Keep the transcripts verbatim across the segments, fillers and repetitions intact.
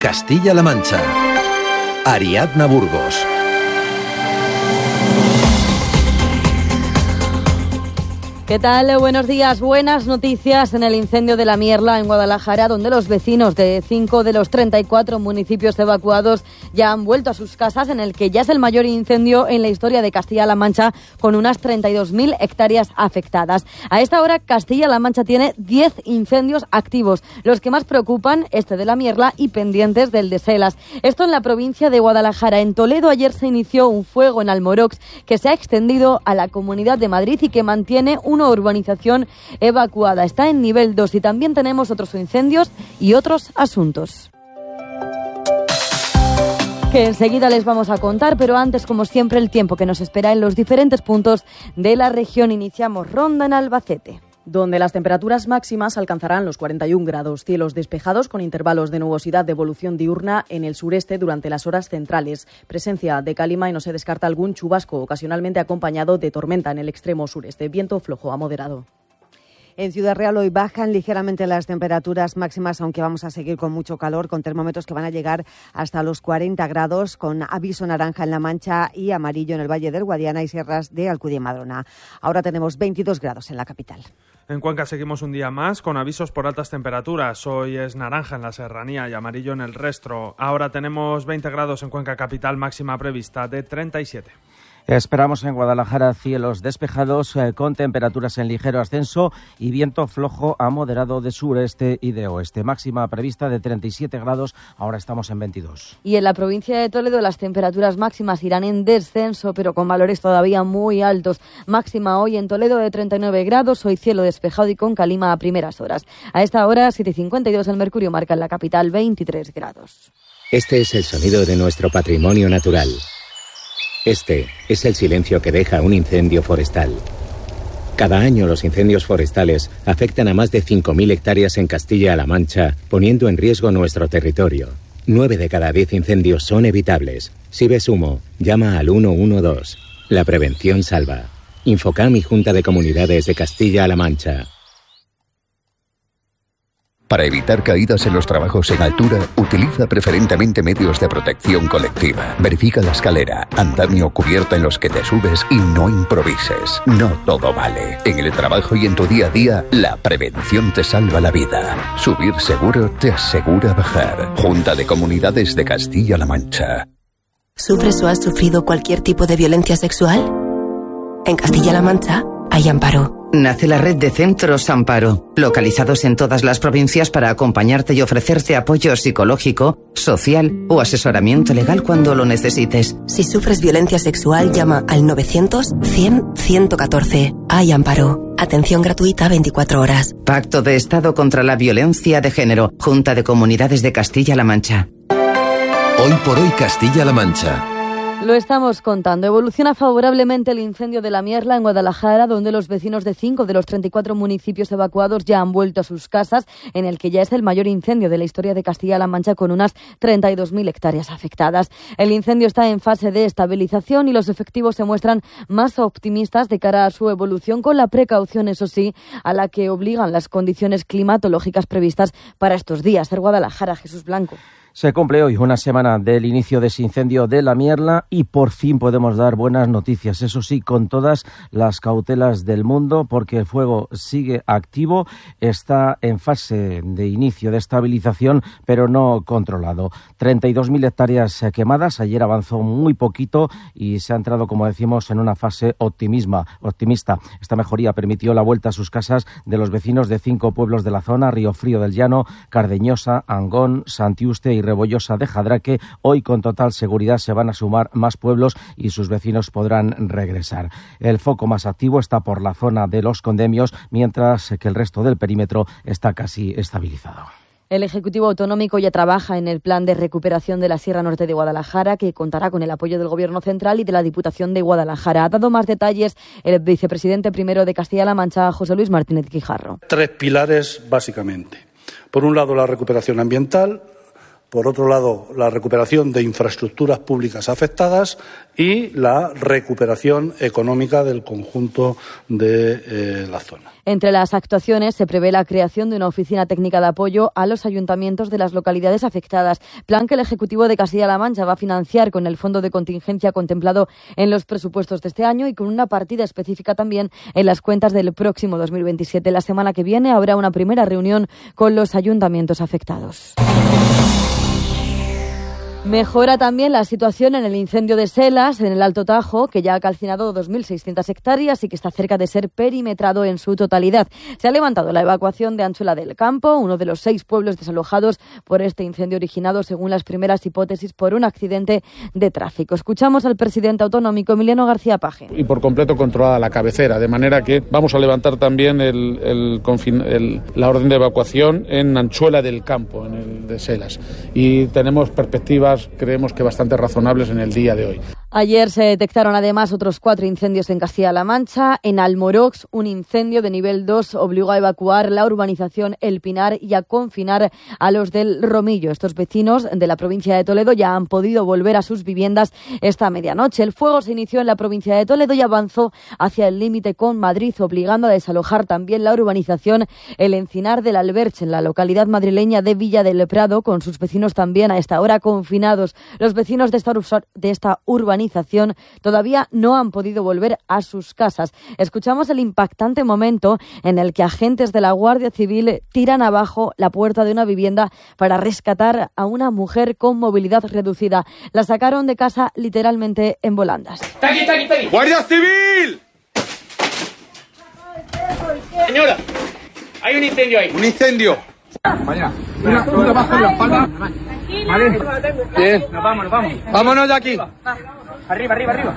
Castilla-La Mancha. Ariadna Burgos. ¿Qué tal? Buenos días. Buenas noticias en el incendio de La Mierla en Guadalajara, donde los vecinos de cinco de los treinta y cuatro municipios evacuados ya han vuelto a sus casas, en el que ya es el mayor incendio en la historia de Castilla-La Mancha, con unas treinta y dos mil hectáreas afectadas. A esta hora, Castilla-La Mancha tiene diez incendios activos, los que más preocupan, este de La Mierla y pendientes del de Selas. Esto en la provincia de Guadalajara. En Toledo ayer se inició un fuego en Almorox que se ha extendido a la Comunidad de Madrid y que mantiene un urbanización evacuada. Está en nivel dos y también tenemos otros incendios y otros asuntos que enseguida les vamos a contar, pero antes, como siempre, el tiempo que nos espera en los diferentes puntos de la región. Iniciamos ronda en Albacete, donde las temperaturas máximas alcanzarán los cuarenta y un grados, cielos despejados con intervalos de nubosidad de evolución diurna en el sureste durante las horas centrales, presencia de calima y no se descarta algún chubasco, ocasionalmente acompañado de tormenta en el extremo sureste, viento flojo a moderado. En Ciudad Real hoy bajan ligeramente las temperaturas máximas, aunque vamos a seguir con mucho calor, con termómetros que van a llegar hasta los cuarenta grados, con aviso naranja en La Mancha y amarillo en el Valle del Guadiana y sierras de Alcudia y Madrona. Ahora tenemos veintidós grados en la capital. En Cuenca seguimos un día más con avisos por altas temperaturas. Hoy es naranja en la serranía y amarillo en el resto. Ahora tenemos veinte grados en Cuenca capital, máxima prevista de treinta y siete. Esperamos en Guadalajara cielos despejados eh, con temperaturas en ligero ascenso y viento flojo a moderado de sureste y de oeste. Máxima prevista de treinta y siete grados, ahora estamos en veintidós. Y en la provincia de Toledo las temperaturas máximas irán en descenso, pero con valores todavía muy altos. Máxima hoy en Toledo de treinta y nueve grados, hoy cielo despejado y con calima a primeras horas. A esta hora, siete y cincuenta y dos, el mercurio marca en la capital veintitrés grados. Este es el sonido de nuestro patrimonio natural. Este es el silencio que deja un incendio forestal. Cada año los incendios forestales afectan a más de cinco mil hectáreas en Castilla-La Mancha, poniendo en riesgo nuestro territorio. Nueve de cada diez incendios son evitables. Si ves humo, llama al uno uno dos. La prevención salva. Infocam y Junta de Comunidades de Castilla-La Mancha. Para evitar caídas en los trabajos en altura, utiliza preferentemente medios de protección colectiva. Verifica la escalera, andamio, cubierta en los que te subes y no improvises. No todo vale. En el trabajo y en tu día a día, la prevención te salva la vida. Subir seguro te asegura bajar. Junta de Comunidades de Castilla-La Mancha. ¿Sufres o has sufrido cualquier tipo de violencia sexual? En Castilla-La Mancha hay amparo. Nace la red de Centros Amparo, localizados en todas las provincias para acompañarte y ofrecerte apoyo psicológico, social o asesoramiento legal cuando lo necesites. Si sufres violencia sexual, llama al novecientos cien ciento catorce. Hay amparo. Atención gratuita veinticuatro horas. Pacto de Estado contra la Violencia de Género. Junta de Comunidades de Castilla-La Mancha. Hoy por hoy Castilla-La Mancha. Lo estamos contando. Evoluciona favorablemente el incendio de La Mierla en Guadalajara, donde los vecinos de cinco de los treinta y cuatro municipios evacuados ya han vuelto a sus casas, en el que ya es el mayor incendio de la historia de Castilla-La Mancha, con unas treinta y dos mil hectáreas afectadas. El incendio está en fase de estabilización y los efectivos se muestran más optimistas de cara a su evolución, con la precaución, eso sí, a la que obligan las condiciones climatológicas previstas para estos días. En Guadalajara, Jesús Blanco. Se cumple hoy una semana del inicio de ese incendio de La Mierla y por fin podemos dar buenas noticias, eso sí, con todas las cautelas del mundo, porque el fuego sigue activo, está en fase de inicio de estabilización, pero no controlado. treinta y dos mil hectáreas quemadas, ayer avanzó muy poquito y se ha entrado, como decimos, en una fase optimisma, optimista. Esta mejoría permitió la vuelta a sus casas de los vecinos de cinco pueblos de la zona: Río Frío del Llano, Cardeñosa, Angón, Santiuste y Rebollosa de Jadraque. Hoy con total seguridad se van a sumar más pueblos y sus vecinos podrán regresar. El foco más activo está por la zona de los Condemios, mientras que el resto del perímetro está casi estabilizado. El Ejecutivo Autonómico ya trabaja en el plan de recuperación de la Sierra Norte de Guadalajara, que contará con el apoyo del Gobierno Central y de la Diputación de Guadalajara. Ha dado más detalles el vicepresidente primero de Castilla-La Mancha, José Luis Martínez Guijarro. Tres pilares, básicamente. Por un lado, la recuperación ambiental, Por otro lado, la recuperación de infraestructuras públicas afectadas y la recuperación económica del conjunto de eh, la zona. Entre las actuaciones se prevé la creación de una oficina técnica de apoyo a los ayuntamientos de las localidades afectadas, plan que el Ejecutivo de Castilla-La Mancha va a financiar con el fondo de contingencia contemplado en los presupuestos de este año y con una partida específica también en las cuentas del próximo dos mil veintisiete. La semana que viene habrá una primera reunión con los ayuntamientos afectados. Mejora también la situación en el incendio de Selas, en el Alto Tajo, que ya ha calcinado dos mil seiscientas hectáreas y que está cerca de ser perimetrado en su totalidad. Se ha levantado la evacuación de Anchuela del Campo, uno de los seis pueblos desalojados por este incendio originado, según las primeras hipótesis, por un accidente de tráfico. Escuchamos al presidente autonómico, Emiliano García Paje. Y por completo controlada la cabecera, de manera que vamos a levantar también el, el, confin- el, la orden de evacuación en Anchuela del Campo, en el de Selas. Y tenemos perspectivas, creemos que bastante razonables en el día de hoy. Ayer se detectaron además otros cuatro incendios en Castilla-La Mancha. En Almorox, un incendio de nivel dos obligó a evacuar la urbanización El Pinar y a confinar a los del Romillo. Estos vecinos de la provincia de Toledo ya han podido volver a sus viviendas esta medianoche. El fuego se inició en la provincia de Toledo y avanzó hacia el límite con Madrid, obligando a desalojar también la urbanización El Encinar del Alberche, en la localidad madrileña de Villa del Prado, con sus vecinos también a esta hora confinados. Los vecinos de esta, de esta urbanización todavía no han podido volver a sus casas. Escuchamos el impactante momento en el que agentes de la Guardia Civil tiran abajo la puerta de una vivienda para rescatar a una mujer con movilidad reducida. La sacaron de casa literalmente en volandas. ¡Está aquí, está aquí, está aquí! ¡Guardia Civil! Señora, hay un incendio ahí. ¡Un incendio! Vaya, una punta bajo en la espalda. Vale. Bien. Nos vamos, nos vamos. Vámonos de aquí. Arriba, arriba, arriba.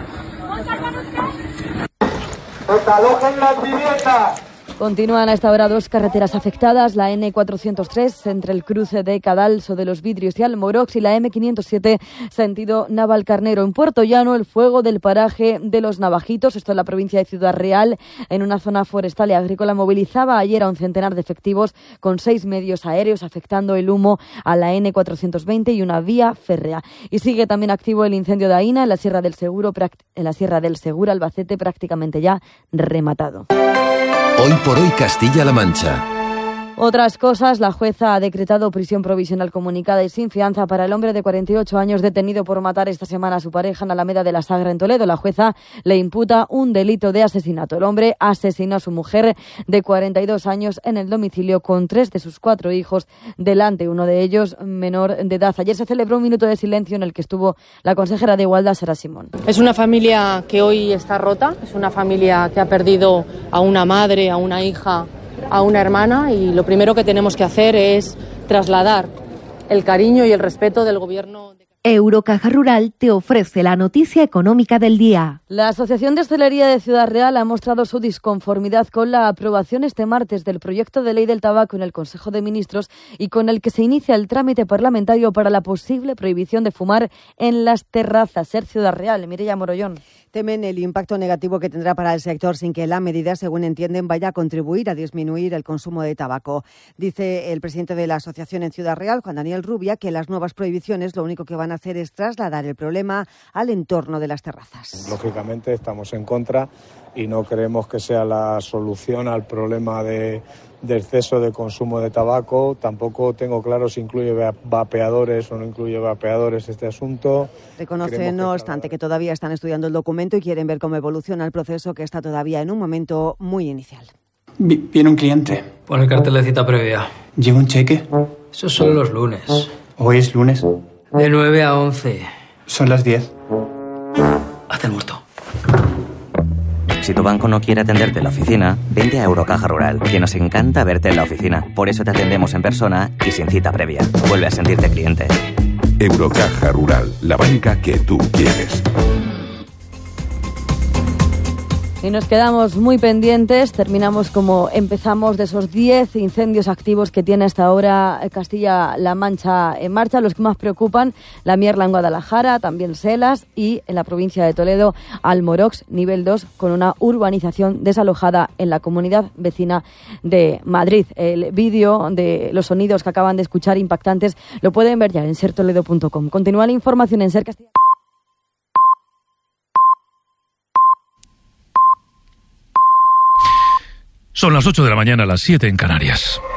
¡Desalojen las viviendas! Continúan a esta hora dos carreteras afectadas, la ene cuatrocientos tres entre el cruce de Cadalso de los Vidrios y Almorox y la eme quinientos siete sentido Navalcarnero. En Puerto Llano, el fuego del paraje de Los Navajitos, esto en la provincia de Ciudad Real, en una zona forestal y agrícola, movilizaba ayer a un centenar de efectivos con seis medios aéreos, afectando el humo a la ene cuatrocientos veinte y una vía férrea. Y sigue también activo el incendio de Aina en la Sierra del Seguro, en la Sierra del Segura, Albacete, prácticamente ya rematado. Hoy por hoy Castilla-La Mancha. Otras cosas, la jueza ha decretado prisión provisional comunicada y sin fianza para el hombre de cuarenta y ocho años detenido por matar esta semana a su pareja en Alameda de la Sagra, en Toledo. La jueza le imputa un delito de asesinato. El hombre asesinó a su mujer de cuarenta y dos años en el domicilio con tres de sus cuatro hijos delante, uno de ellos menor de edad. Ayer se celebró un minuto de silencio en el que estuvo la consejera de Igualdad, Sara Simón. Es una familia que hoy está rota, es una familia que ha perdido a una madre, a una hija, a una hermana, y lo primero que tenemos que hacer es trasladar el cariño y el respeto del Gobierno. Eurocaja Rural te ofrece la noticia económica del día. La Asociación de Hostelería de Ciudad Real ha mostrado su disconformidad con la aprobación este martes del proyecto de ley del tabaco en el Consejo de Ministros y con el que se inicia el trámite parlamentario para la posible prohibición de fumar en las terrazas. Ser Ciudad Real, Mireia Morollón. Temen el impacto negativo que tendrá para el sector sin que la medida, según entienden, vaya a contribuir a disminuir el consumo de tabaco. Dice el presidente de la asociación en Ciudad Real, Juan Daniel Rubia, que las nuevas prohibiciones lo único que van a hacer es trasladar el problema al entorno de las terrazas. Lógicamente estamos en contra y no creemos que sea la solución al problema de, de exceso de consumo de tabaco. Tampoco tengo claro si incluye vapeadores o no incluye vapeadores este asunto. Reconoce, no obstante, que todavía están estudiando el documento y quieren ver cómo evoluciona el proceso, que está todavía en un momento muy inicial. Viene un cliente. Pon el cartel de cita previa. ¿Lleva un cheque? Eso son los lunes. ¿Hoy es lunes? De nueve a once. Son las diez. Haz el muerto. Si tu banco no quiere atenderte en la oficina, vente a Eurocaja Rural, que nos encanta verte en la oficina. Por eso te atendemos en persona y sin cita previa. Vuelve a sentirte cliente. Eurocaja Rural, la banca que tú quieres. Y nos quedamos muy pendientes, terminamos como empezamos, de esos diez incendios activos que tiene hasta ahora Castilla-La Mancha en marcha, los que más preocupan: la Mierla en Guadalajara, también Selas, y en la provincia de Toledo, Almorox, nivel dos, con una urbanización desalojada en la comunidad vecina de Madrid. El vídeo de los sonidos que acaban de escuchar, impactantes, lo pueden ver ya en ser toledo punto com. Continúa la información en Ser Castilla. Son las ocho de la mañana, las siete en Canarias.